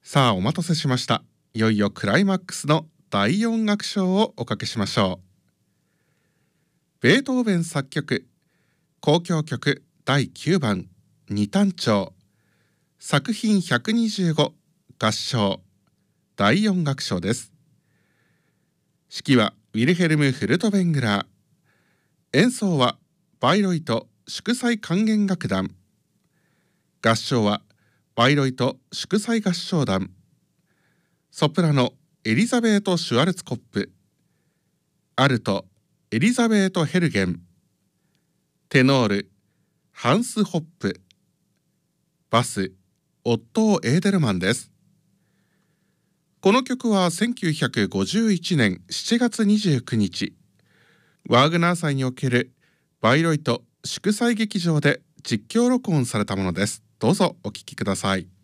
さあお待たせしました。いよいよクライマックスの第4楽章をおかけしましょう。ベートーベン作曲交響曲第9番二単調作品125合唱第4楽章です。指揮はウィルヘルム・フルトベングラー、演奏はバイロイト祝祭管弦楽団、合唱はバイロイト祝祭合唱団、ソプラノエリザベート・シュワルツコップ、アルトエリザベート・ヘルゲン、テノールハンス・ホップ、バスオットー・エーデルマンです。この曲は1951年7月29日ワーグナー祭におけるバイロイト祝祭劇場で実況録音されたものです。どうぞお聴きください。